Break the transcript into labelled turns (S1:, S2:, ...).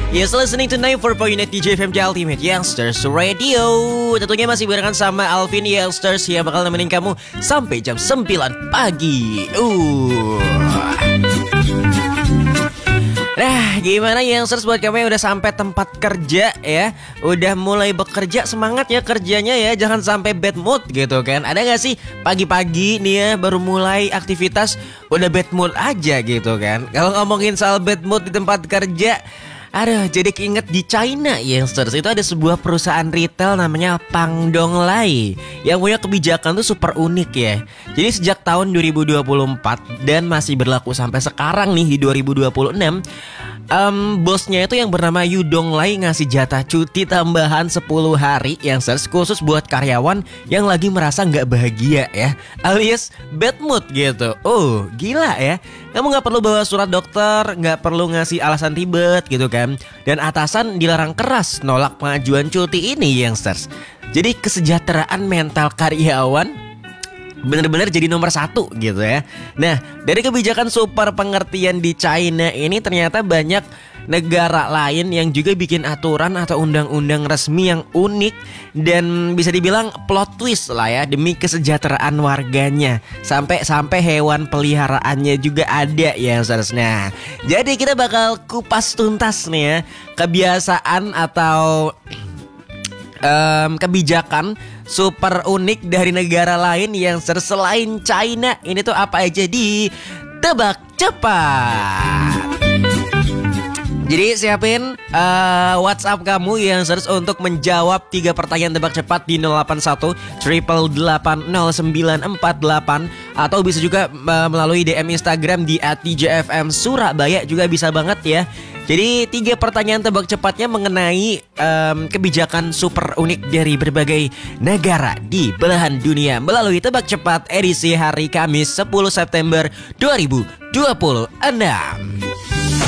S1: Yes, listening to 94.8 DJ FMJ Ultimate Youngsters Radio. Tentunya masih barengan sama Alvin Youngsters yang bakal nemenin kamu sampai jam 9 pagi. Nah, gimana Youngsters buat kamu yang udah sampai tempat kerja ya? Udah mulai bekerja, semangat ya kerjanya ya. Jangan sampai bad mood gitu kan. Ada gak sih pagi-pagi nih ya baru mulai aktivitas udah bad mood aja gitu kan? Kalau ngomongin soal bad mood di tempat kerja, aduh, jadi keinget di China Youngsters. Itu ada sebuah perusahaan retail namanya Pangdonglai yang punya kebijakan tuh super unik ya. Jadi sejak tahun 2024 dan masih berlaku sampai sekarang nih di 2026, bosnya itu yang bernama Yu Donglai ngasih jatah cuti tambahan 10 hari Youngsters khusus buat karyawan yang lagi merasa gak bahagia ya, alias bad mood gitu. Oh, gila ya. Kamu gak perlu bawa surat dokter, gak perlu ngasih alasan ribet gitu kan. Dan atasan dilarang keras nolak pengajuan cuti ini Youngsters. Jadi kesejahteraan mental karyawan benar-benar jadi nomor 1 gitu ya. Nah, dari kebijakan super pengertian di China ini ternyata banyak negara lain yang juga bikin aturan atau undang-undang resmi yang unik dan bisa dibilang plot twist lah ya demi kesejahteraan warganya. Sampai hewan peliharaannya juga ada ya seharusnya. Jadi kita bakal kupas tuntas nih ya kebiasaan atau kebijakan super unik dari negara lain yang selain China. Ini tuh apa aja di Tebak Cepat. Jadi siapin WhatsApp kamu yang harus untuk menjawab 3 pertanyaan tebak cepat di 081 888 0948 atau bisa juga melalui DM Instagram di @djfm Surabaya juga bisa banget ya. Jadi 3 pertanyaan tebak cepatnya mengenai kebijakan super unik dari berbagai negara di belahan dunia melalui tebak cepat edisi hari Kamis 10 September 2026.